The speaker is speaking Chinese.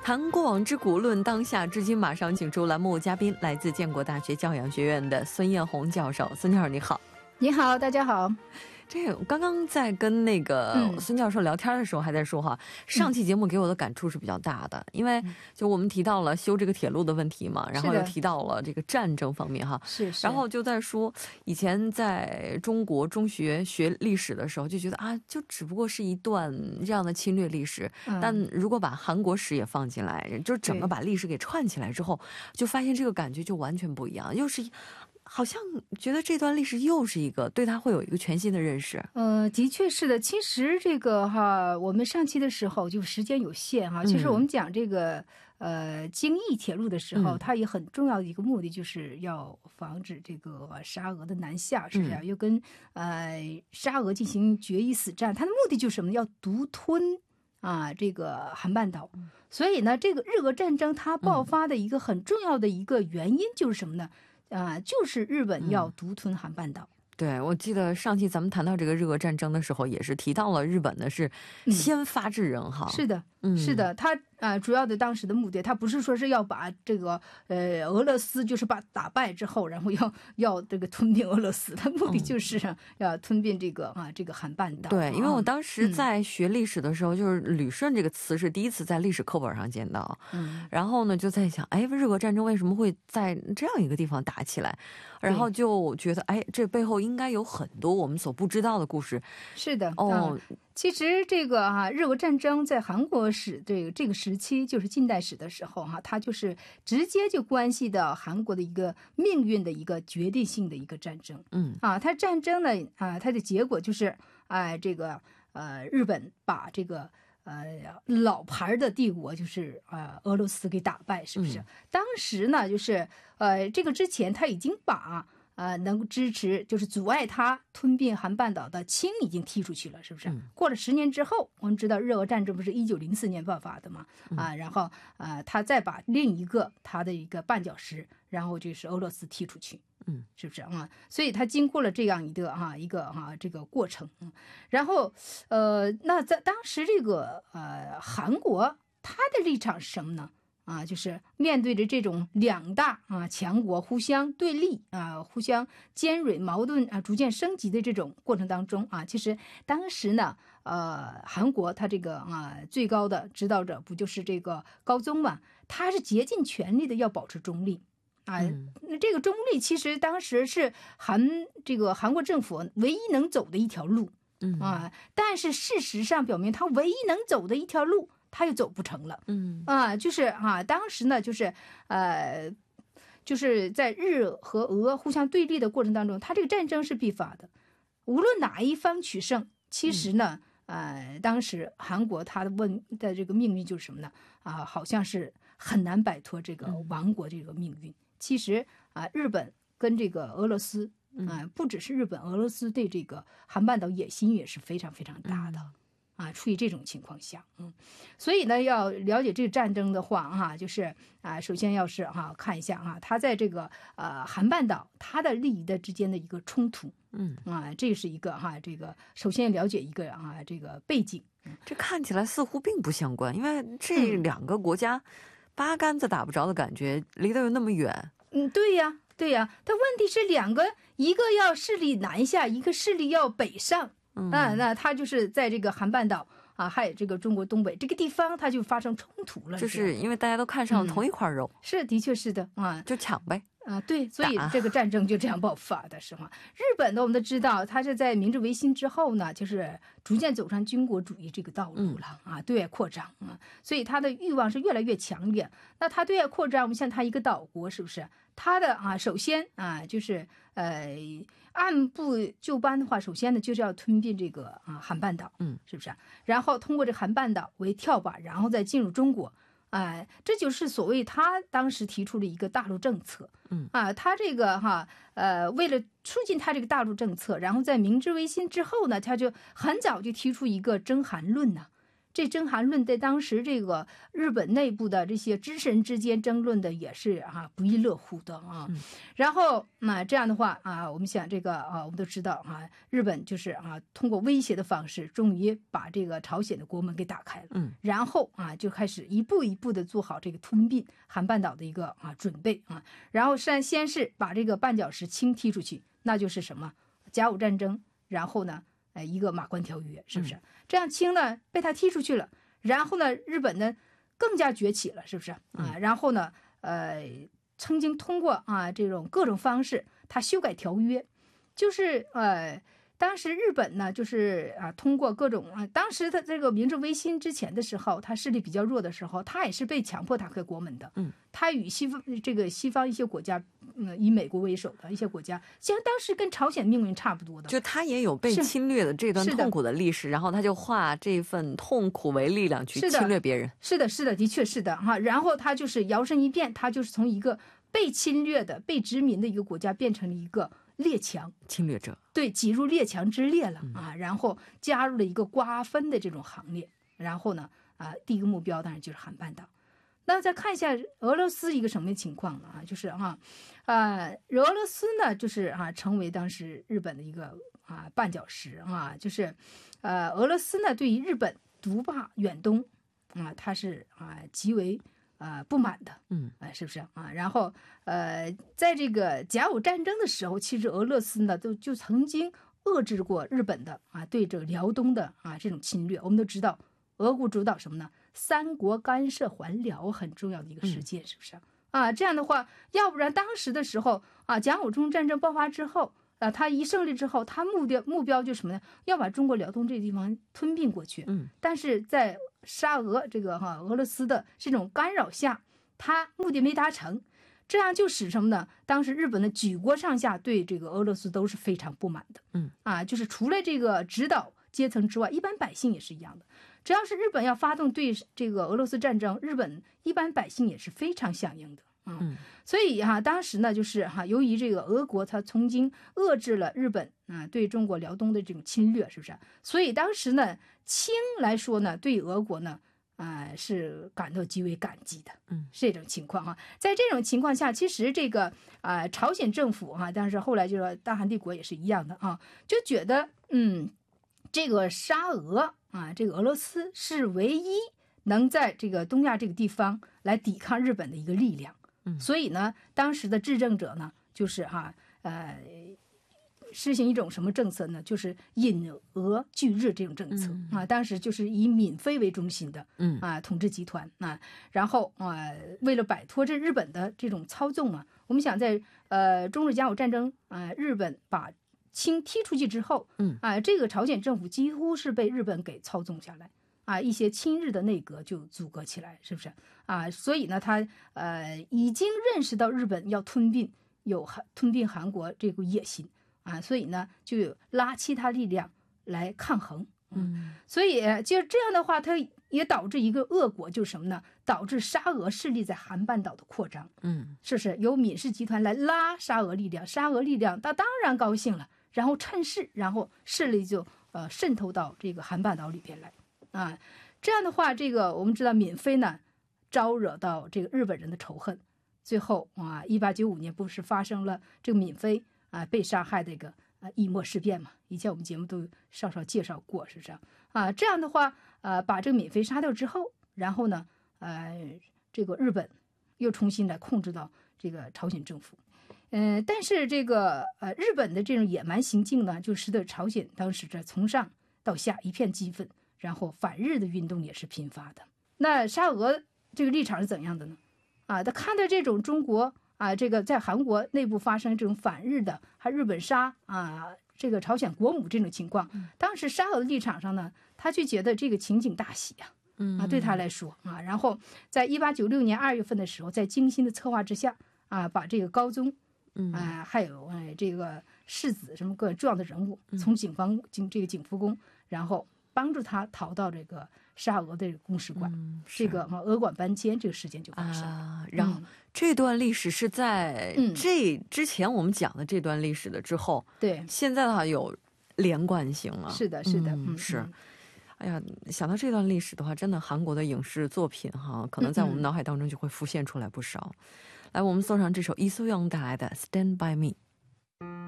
谈过往之古，论当下至今。马上请出栏目嘉宾，来自建国大学教养学院的孙艳红教授。孙教授你好。 你好，大家好。 这个刚刚在跟那个孙教授聊天的时候还在说哈，上期节目给我的感触是比较大的，因为就我们提到了修这个铁路的问题嘛，然后又提到了这个战争方面哈，然后就在说以前在中国中学学历史的时候就觉得啊，就只不过是一段这样的侵略历史，但如果把韩国史也放进来，就整个把历史给串起来之后，就发现这个感觉就完全不一样，又是好像觉得这段历史又是一个对他会有一个全新的认识。 的确是的。其实这个哈，我们上期的时候就时间有限哈，其实我们讲这个京义铁路的时候，它也很重要的一个目的就是要防止这个沙俄的南下，是不是？又跟沙俄进行决一死战，它的目的就是什么？要独吞这个韩半岛。所以呢，这个日俄战争它爆发的一个很重要的一个原因就是什么呢？就是日本要独吞韩半岛。 对，我记得上期咱们谈到这个日俄战争的时候，也是提到了日本呢是先发制人哈。 是的，是的，他主要的当时的目的，他不是说是要把这个俄罗斯就是把打败之后，然后要这个吞并俄罗斯，他目的就是要吞并这个这个韩半岛。 对，因为我当时在学历史的时候，就是旅顺这个词是第一次在历史课本上见到，然后呢就在想，哎，日俄战争为什么会在这样一个地方打起来？然后就觉得，哎，这背后应该有很多我们所不知道的故事。 是的，其实这个日俄战争在韩国史这个时期，就是近代史的时候它就是直接就关系到韩国的一个命运的一个决定性的一个战争。它战争呢它的结果就是这个日本把这个老牌的帝国就是俄罗斯给打败，是不是？当时呢就是这个之前他已经把能支持就是阻碍他吞并韩半岛的清已经踢出去了，是不是？过了10年之后，我们知道日俄战争不是1904年爆发的嘛？然后他再把另一个他的一个绊脚石，然后就是俄罗斯踢出去，是不是所以他经过了这样一个这个过程，然后那在当时这个韩国他的立场是什么呢？就是面对着这种两大强国互相对立互相尖锐矛盾逐渐升级的这种过程当中其实当时呢韩国他这个最高的指导者不就是这个高宗嘛？他是竭尽全力的要保持中立这个中立其实当时是这个韩国政府唯一能走的一条路但是事实上表明他唯一能走的一条路他又走不成了，就是当时呢，就是在日和俄互相对立的过程当中，他这个战争是必发的，无论哪一方取胜，其实呢，当时韩国他的这个命运就是什么呢？好像是很难摆脱这个亡国这个命运。其实日本跟这个俄罗斯不只是日本，俄罗斯对这个韩半岛野心也是非常非常大的。处于这种情况下，所以呢，要了解这个战争的话，就是首先要是看一下它在这个韩半岛它的利益的之间的一个冲突，这是一个这个首先了解一个这个背景。 这看起来似乎并不相关，因为这两个国家八竿子打不着的感觉，离得又那么远。 对呀，但问题是一个要势力南下，一个势力要北上。那他就是在这个韩半岛还有这个中国东北这个地方，它就发生冲突了， 就是因为大家都看上了同一块肉， 是的确是的就抢呗。 对，所以这个战争就这样爆发的是吗？日本呢，我们都知道，它是在明治维新之后呢，就是逐渐走上军国主义这个道路了对外扩张所以它的欲望是越来越强烈。那它对外扩张，我们像它一个岛国，是不是？它的首先就是按部就班的话，首先呢就是要吞并这个韩半岛，是不是？然后通过这韩半岛为跳板，然后再进入中国。这就是所谓他当时提出的一个大陆政策。他这个为了促进他这个大陆政策，然后在明治维新之后呢，他就很早就提出一个征韩论这征韩论在当时这个日本内部的这些知识人之间争论的也是不亦乐乎的啊。然后这样的话我们想这个我们都知道日本就是通过威胁的方式，终于把这个朝鲜的国门给打开了。然后就开始一步一步的做好这个吞并韩半岛的一个准备然后先是把这个绊脚石清踢出去，那就是什么甲午战争，然后呢一个马关条约，是不是？这样清呢被他踢出去了，然后呢日本呢更加崛起了，是不是然后呢曾经通过这种各种方式，他修改条约，就是当时日本呢，就是通过各种当时他这个明治维新之前的时候，他势力比较弱的时候，他也是被强迫打开国门的。他与西方一些国家，以美国为首的一些国家，其实当时跟朝鲜命运差不多的。 就他也有被侵略的这段痛苦的历史，然后他就化这份痛苦为力量去侵略别人。 是的，的确是的然后他就是摇身一变，他就是从一个被侵略的、被殖民的一个国家，变成了一个列强侵略者， 对，挤入列强之列了然后加入了一个瓜分的这种行列。然后呢第一个目标当然就是韩半岛。那再看一下俄罗斯一个什么情况呢就是俄罗斯呢就是成为当时日本的一个绊脚石就是俄罗斯呢对于日本独霸远东它是极为不满的，是不是然后在这个甲午战争的时候，其实俄罗斯呢就曾经遏制过日本的对这个辽东的这种侵略。我们都知道，俄国主导什么呢？三国干涉还辽很重要的一个事件，是不是这样的话，要不然当时的时候甲午中战争爆发之后他一胜利之后，他目标就是什么呢？要把中国辽东这个地方吞并过去。但是在沙俄这个俄罗斯的这种干扰下，他目的没达成，这样就使什么呢？当时日本的举国上下对这个俄罗斯都是非常不满的。就是除了这个指导阶层之外，一般百姓也是一样的。只要是日本要发动对这个俄罗斯战争，日本一般百姓也是非常响应的。所以当时呢，就是由于这个俄国它曾经遏制了日本对中国辽东的这种侵略，是不是？所以当时呢，清来说呢，对俄国呢是感到极为感激的。是这种情况在这种情况下，其实这个朝鲜政府但是后来就是大韩帝国也是一样的就觉得这个沙俄这个俄罗斯是唯一能在这个东亚这个地方来抵抗日本的一个力量。所以呢，当时的执政者呢，就是实行一种什么政策呢？就是引俄拒日这种政策当时就是以闵妃为中心的统治集团然后为了摆脱这日本的这种操纵我们想在中日甲午战争日本把清踢出去之后这个朝鲜政府几乎是被日本给操纵下来一些亲日的内阁就阻隔起来，是不是所以呢，他已经认识到日本要吞并韩国这个野心所以呢，就拉其他力量来抗衡。所以就这样的话，它也导致一个恶果，就是什么呢？导致沙俄势力在韩半岛的扩张。是不是由闵氏集团来拉沙俄力量？沙俄力量他当然高兴了，然后趁势，然后势力就渗透到这个韩半岛里边来。这样的话，这个我们知道闵妃呢招惹到这个日本人的仇恨，最后1895年不是发生了这个闵妃被杀害的一个义末事变嘛？以前我们节目都稍稍介绍过，是不是这样的话把这个闵妃杀掉之后，然后呢这个日本又重新来控制到这个朝鲜政府。但是这个日本的这种野蛮行径呢，就使得朝鲜当时这从上到下一片激愤，然后反日的运动也是频发的。那沙俄这个立场是怎样的呢？他看到这种中国这个在韩国内部发生这种反日的，还日本杀这个朝鲜国母这种情况，当时沙俄的立场上呢，他就觉得这个情景大喜对他来说然后在1896年2月份的时候，在精心的策划之下把这个高宗还有这个世子什么各重要的人物从这个景福宫，然后帮助他逃到这个沙俄的公使馆，这个俄馆搬迁这个事件就发生了。 然后这段历史是在这之前我们讲的这段历史的之后， 对， 现在的话有连贯性了。 是的， 是。 哎呀，想到这段历史的话，真的韩国的影视作品哈，可能在我们脑海当中就会浮现出来不少。来，我们送上这首イ・ソヨン带来的《Stand by Me》。